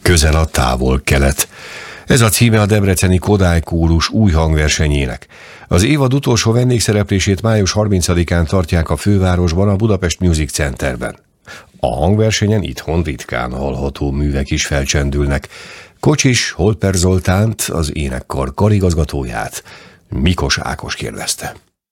Közel a távol-kelet. Ez a címe a debreceni Kodály kórus új hangversenyének. Az évad utolsó vendégszereplését május 30-án tartják a fővárosban, a Budapest Music Centerben. A hangversenyen itthon ritkán hallható művek is felcsendülnek. Kocsis Holper Zoltánt, az énekkar karigazgatóját Mikos Ákos kérdezte.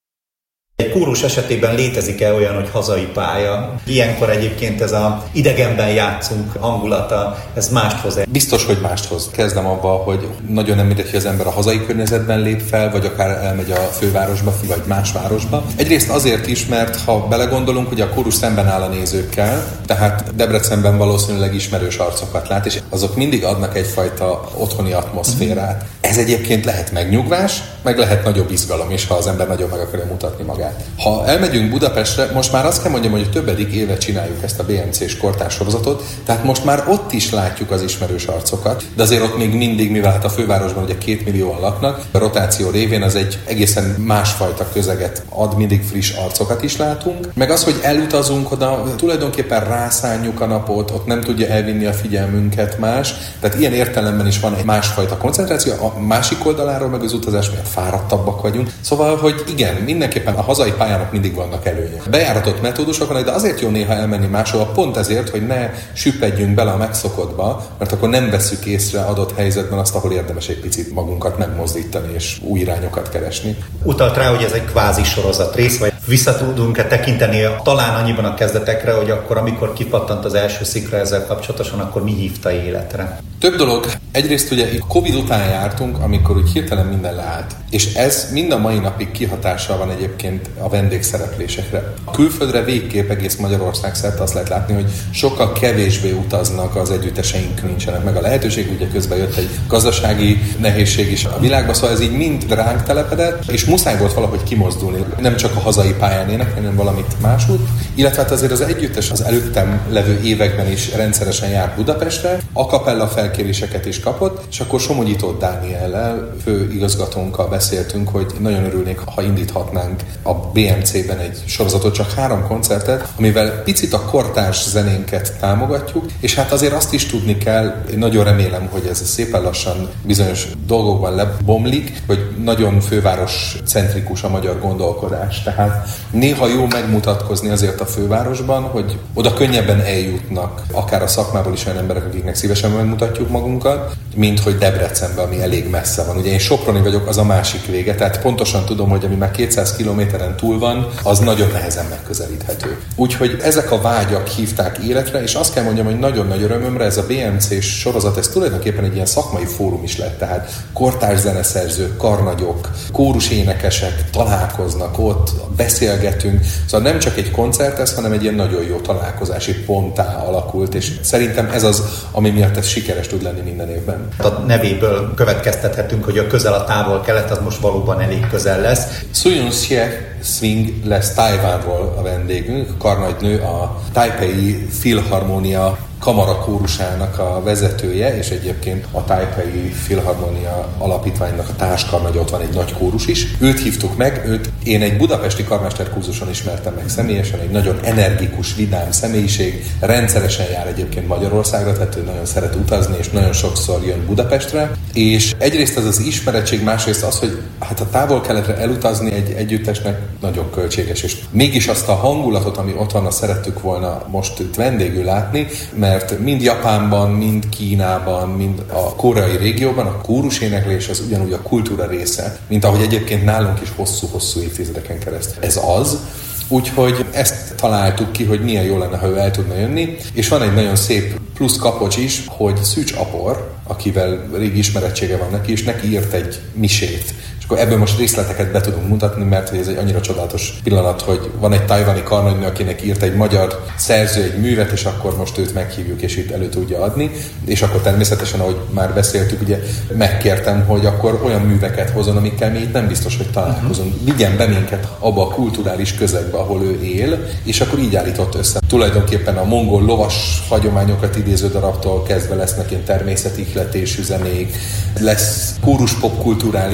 Egy kórus esetében létezik-e olyan, hogy hazai pálya? Ilyenkor egyébként ez a idegenben játszunk hangulata, ez mást hoz. Biztos, hogy mást hoz. Kezdem abba, hogy nagyon nem mindegy, hogy az ember a hazai környezetben lép fel, vagy akár elmegy a fővárosba, vagy más városba. Egyrészt azért is, mert ha belegondolunk, hogy a kórus szemben áll a nézőkkel, tehát Debrecenben valószínűleg ismerős arcokat lát, és azok mindig adnak egyfajta otthoni atmoszférát. Ez egyébként lehet megnyugvás, meg lehet nagyobb izgalom is, ha az ember nagyobb meg akarja mutatni magát. Ha elmegyünk Budapestre, most már azt kell mondjam, hogy a többedik éve csináljuk ezt a BMC-s kortárs sorozatot, tehát most már ott is látjuk az ismerős arcokat, de azért ott még mindig, mivel hát a fővárosban ugye 2 millióan laknak, a rotáció révén az egy egészen másfajta közeget ad, mindig friss arcokat is látunk, meg az, hogy elutazunk oda, tulajdonképpen rászánjuk a napot, ott nem tudja elvinni a figyelmünket más, tehát ilyen értelemben is van egy másfajta koncentráció, a másik oldaláról meg az utazás miatt fáradtabbak vagyunk, szóval, hogy igen, mindenképpen a hazai pályának mindig vannak előnye. Bejáratott metódusok vannak, de azért jó néha elmenni máshol, pont ezért, hogy ne süppedjünk bele a megszokottba, mert akkor nem vesszük észre adott helyzetben azt, ahol érdemes egy picit magunkat megmozdítani és új irányokat keresni. Utalt rá, hogy ez egy kvázi sorozat rész, vagy vissza tudunk-e tekinteni talán annyiban a kezdetekre, hogy akkor, amikor kipattant az első szikra ezzel kapcsolatosan, akkor mi hívta életre? Több dolog. Egyrészt ugye itt Covid után jártunk, amikor úgy hirtelen minden leállt. És ez mind a mai napig kihatással van egyébként a vendégszereplésekre. A külföldre végképp egész Magyarország szerte azt lehet látni, hogy sokkal kevésbé utaznak az együtteseink, nincsenek meg a lehetőség, ugye közben jött egy gazdasági nehézség is a világba, szóval ez így mind ránk telepedett, és muszáj volt valahogy kimozdulni. Nem csak a hazai pályán ének, hanem valamit máshogy. Illetve hát azért az együttes az előttem levő években is rendszeresen járt Budapestre, a kapella felkéréseket is kapott, és akkor Somogyi Tóth Dániellel, főigazgatónkkal beszéltünk, hogy nagyon örülnék, ha indíthatnánk a BMC-ben egy sorozatot, csak 3 koncertet, amivel picit a kortárs zenénket támogatjuk, és hát azért azt is tudni kell, én nagyon remélem, hogy ez szépen lassan bizonyos dolgokban lebomlik, hogy nagyon főváros centrikus a magyar gondolkodás. Tehát néha jó megmutatkozni azért a fővárosban, hogy oda könnyebben eljutnak, akár a szakmából is olyan emberek, akiknek szívesen megmutatjuk magunkat, mint hogy Debrecenben, ami elég messze van. Ugye én soproni vagyok, az a másik vége, tehát pontosan tudom, hogy ami már 200 kilométeren túl van, az nagyon nehezen megközelíthető. Úgyhogy ezek a vágyak hívták életre, és azt kell mondjam, hogy nagyon nagy örömömre ez a BMC-s sorozat, ez tulajdonképpen egy ilyen szakmai fórum is lett, tehát kortárs zeneszerzők, karnagyok, kórusénekesek találkoznak ott, beszélgetünk, szóval nem csak egy koncert ez, hanem egy ilyen nagyon jó találkozási ponttá alakult, és szerintem ez az, ami miatt ez sikeres tud lenni minden évben. A nevéből következtethetünk, hogy a közel a távol-kelet az most valóban elég közel lesz. Suyun Xie Swing lesz Tajvánról a vendégünk, a karnagynő, a Taipei Filharmonia kamarakórusának a vezetője, és egyébként a Taipei Filharmonia alapítványnak a társkarnagya, ott van egy nagy kórus is. Őt hívtuk meg, őt én egy budapesti karmesterkurzuson ismertem meg személyesen, egy nagyon energikus, vidám személyiség, rendszeresen jár egyébként Magyarországra, tehát ő nagyon szeret utazni, és nagyon sokszor jön Budapestre, és egyrészt ez az ismeretség, másrészt az, hogy hát a távol-keletre elutazni egy együttesnek nagyon költséges, és mégis azt a hangulatot, ami ott van, azt szerettük volna most itt vendégül látni, mert mind Japánban, mind Kínában, mind a koreai régióban a kóruséneklés az ugyanúgy a kultúra része, mint ahogy egyébként nálunk is hosszú-hosszú évtizedeken keresztül. Ez az, úgyhogy ezt találtuk ki, hogy milyen jó lenne, ha ő el tudna jönni, és van egy nagyon szép plusz kapocs is, hogy Szűcs Apor, akivel régi ismerettsége van neki, és neki írt egy misét. És akkor ebből most részleteket be tudunk mutatni, mert ez egy annyira csodálatos pillanat, hogy van egy tajvani karnagynő, akinek írt egy magyar szerző egy művet, és akkor most őt meghívjuk, és itt elő tudja adni. És akkor természetesen, ahogy már beszéltük, ugye megkértem, hogy akkor olyan műveket hozzon, amikkel mi itt nem biztos, hogy találkozunk. Vigyen be minket abba a kulturális közegbe, ahol ő él, és akkor így állított össze. Tulajdonképpen a mongol lovas hagyományokat idéző darabtól kezdve lesznek ilyen természeti ihletésű zenék, lesz kórus popkulturális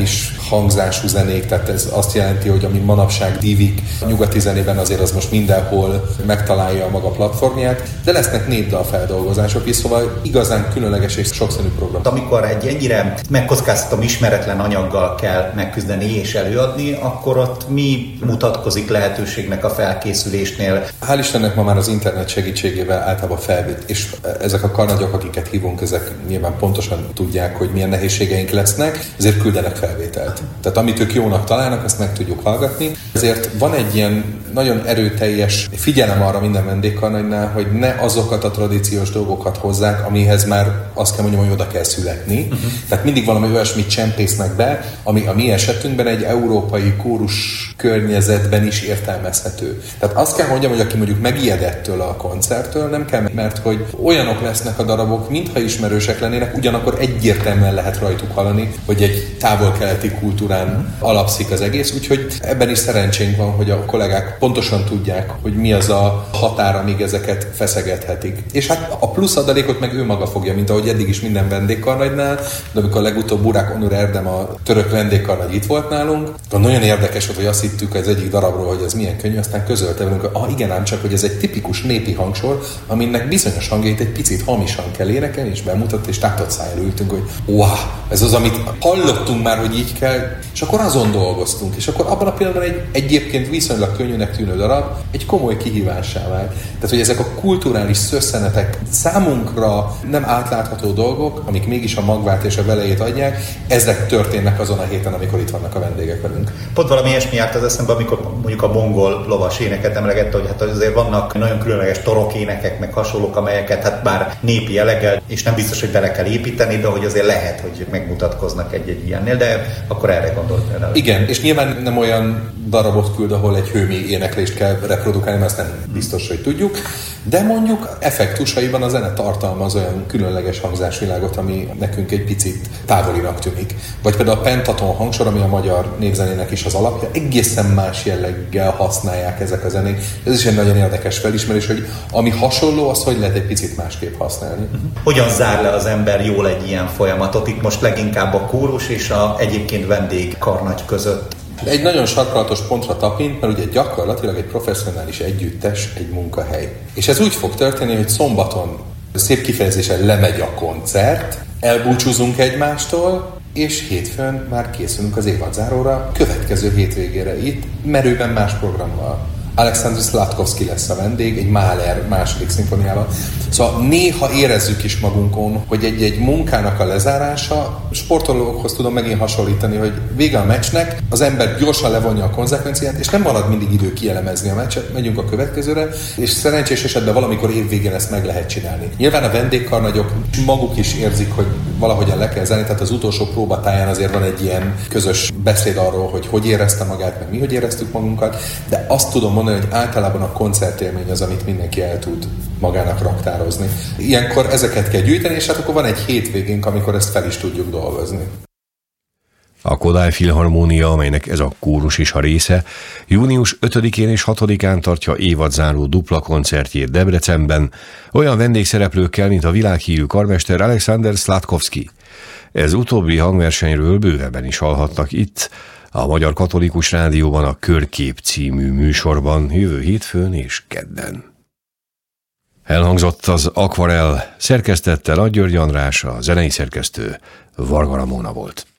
hangzású zenék, tehát ez azt jelenti, hogy ami manapság divik nyugati zenében, azért az most mindenhol megtalálja a maga platformját, de lesznek népdal feldolgozások is, szóval igazán különleges és sokszínű program. Amikor egy ennyire megkockáztatom ismeretlen anyaggal kell megküzdeni és előadni, akkor ott mi mutatkozik lehetőségnek a felkészülésnél? Hál' Istennek ma már az internet segítségével általában felvitt, és ezek a karnagyok, akiket hívunk, ezek nyilván pontosan tudják, hogy milyen nehézségeink lesznek, ezért küldenek felvételt. Tehát amit ők jónak találnak, azt meg tudjuk hallgatni. Ezért van egy ilyen nagyon erőteljes figyelem arra minden vendégkarnagynál, hogy ne azokat a tradíciós dolgokat hozzák, amihez már azt kell mondjam, hogy oda kell születni. Tehát mindig valami olyasmit csempésznek be, ami a mi esetünkben egy európai kórus környezetben is értelmezhető. Tehát azt kell mondjam, hogy aki mondjuk megijedettől a koncerttől, nem kell, mert hogy olyanok lesznek a darabok, mintha ismerősek lennének, ugyanakkor egyértelműen lehet rajtuk hallani, hogy egy távol-keleti kultúrán alapszik az egész, úgyhogy ebben is szerencsénk van, hogy a kollégák pontosan tudják, hogy mi az a határ, amíg ezeket feszegethetik. És hát a plusz adalékot meg ő maga fogja, mint ahogy eddig is minden vendégkarnagynál, de amikor legutóbb Burak Onur Erdem, a török vendégkarnagy itt volt nálunk, nagyon érdekes volt, hogy azt hittük az egyik darabról, hogy ez milyen könnyű, aztán közölte velünk, hogy igen ám csak, hogy ez egy tipikus népi hangsor, aminek bizonyos hangjait egy picit hamisan kell énekelni, és bemutatott, és tátott szájjal ültünk, hogy wow, ez az, amit hallottunk már, hogy így kell, és akkor azon dolgoztunk, és akkor abban a pillanatban egy egyébként viszonylag könnyűnek tűnő darab egy komoly kihívássá vált. Tehát, hogy ezek a kulturális szösszenetek számunkra nem átlátható dolgok, amik mégis a magvát és a velejét adják, ezek történnek azon a héten, amikor itt vannak a vendégek velünk. Pont valami ilyesmi járt az eszembe, amikor mondjuk a mongol lovas éneket emlegette, hogy hát azért vannak nagyon különleges torokénekek, meg hasonlók, amelyeket hát bár népi jelleggel, és nem biztos, hogy bele kell építeni, de hogy azért lehet, hogy megmutatkoznak egy-egy ilyennél, de akkor erre gondolt például. Igen, és nyilván nem olyan darabot küld, ahol egy hőmi éneklést kell reprodukálni, mert azt nem biztos, hogy tudjuk, de mondjuk effektusaiban a zene tartalmaz olyan különleges hangzásvilágot, ami nekünk egy picit távolinak tűnik. Vagy például a pentaton hangsor, ami a magyar népzenének is az alapja, egészen más jelleggel használják ezek a zenék. Ez is egy nagyon érdekes felismerés, hogy ami hasonló, az hogy lehet egy picit másképp használni. Hogyan zár le az ember jól egy ilyen folyamatot? Itt most leginkább a kórus és a egyébként vendégkarnagy között. Egy nagyon sarkalatos pontra tapint, mert ugye gyakorlatilag egy professzionális együttes, egy munkahely. És ez úgy fog történni, hogy szombaton szép kifejezéssel lemegy a koncert, elbúcsúzunk egymástól, és hétfőn már készülünk az évadzáróra, következő hétvégére itt, merőben más programmal. Alexander Zlatkovsky lesz a vendég, egy Mahler második szimfoniával. Szóval néha érezzük is magunkon, hogy egy munkának a lezárása, sportolókhoz tudom megint hasonlítani, hogy vége a meccsnek, az ember gyorsan levonja a konzekvenciát, és nem marad mindig idő kielemezni a meccset, megyünk a következőre, és szerencsés esetben valamikor évvégén ezt meg lehet csinálni. Nyilván a vendégkarnagyok maguk is érzik, hogy valahogyan le kell zárni, tehát az utolsó próbatáján azért van egy ilyen közös beszéd arról, hogy érezte magát, meg mi hogy éreztük magunkat, de azt tudom mondani, hogy általában a koncertélmény az, amit mindenki el tud magának raktározni. Ilyenkor ezeket kell gyűjteni, és hát akkor van egy hétvégénk, amikor ezt fel is tudjuk dolgozni. A Kodály Filharmónia, amelynek ez a kórus is a része, június 5-én és 6-án tartja évadzáró dupla koncertjét Debrecenben, olyan vendégszereplőkkel, mint a világhírű karmester Alexander Zlatkovsky. Ez utóbbi hangversenyről bővebben is hallhatnak itt, a Magyar Katolikus Rádióban a Körkép című műsorban jövő hétfőn és kedden. Elhangzott az Akvarell, szerkesztette Nagy György András, a zenei szerkesztő Varga Ramóna volt.